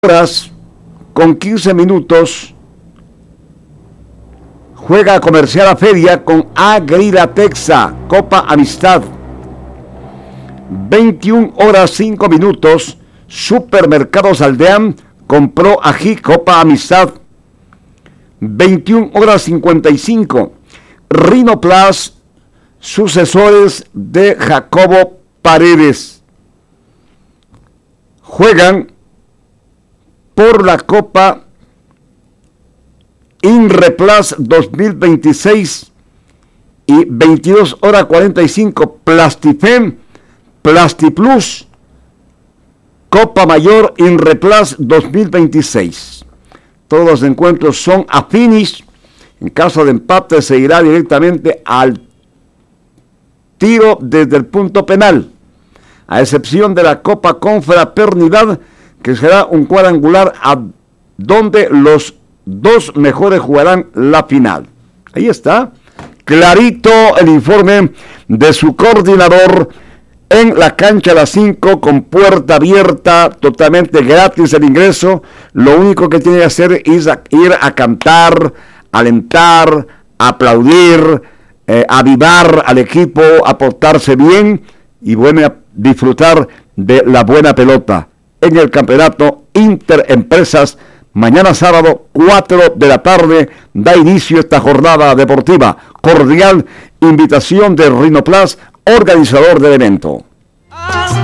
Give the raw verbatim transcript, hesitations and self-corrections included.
Horas con quince minutos juega Comercial a Feria con Agrilatexa, Copa Amistad. veintiuna horas cinco minutos, Supermercados Aldean compró ají, Copa Amistad. veintiuna horas cincuenta y cinco, Rinoplas, sucesores de Jacobo Paredes, juegan por la Copa Inreplas dos mil veintiséis y veintidós horas cuarenta y cinco, Plastifem, Plastiplus, Copa Mayor Inreplas dos mil veintiséis. Todos los encuentros son a finish. En caso de empate se irá directamente al tiro desde el punto penal, a excepción de la Copa Confraternidad, que será un cuadrangular a donde los dos mejores jugarán la final. Ahí está, clarito el informe de su coordinador en la cancha a las cinco, con puerta abierta, totalmente gratis el ingreso. Lo único que tiene que hacer es a, ir a cantar, alentar, aplaudir, eh, avivar al equipo, a portarse bien y bueno, a disfrutar de la buena pelota en el campeonato Interempresas. Mañana sábado, cuatro de la tarde, da inicio esta jornada deportiva. Cordial invitación de Rinoplas, organizador del evento.